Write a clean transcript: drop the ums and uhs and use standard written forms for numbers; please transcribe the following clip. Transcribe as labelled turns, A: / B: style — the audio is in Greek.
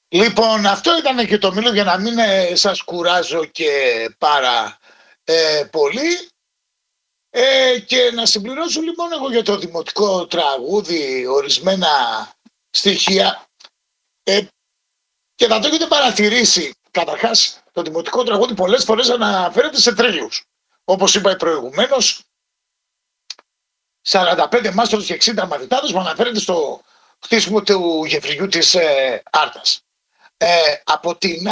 A: Λοιπόν, αυτό ήταν και το μήλο για να μην σας κουράζω και πάρα πολύ. Και να συμπληρώσω λοιπόν εγώ για το δημοτικό τραγούδι ορισμένα στοιχεία. Και θα το έχετε παρατηρήσει, καταρχάς το δημοτικό τραγούδι πολλές φορές αναφέρεται σε θρύλους. Όπως είπα προηγουμένως, 45 μάστορες και 60 μαθητάδες που αναφέρεται στο χτίσιμο του γεφυριού της Άρτας. Από την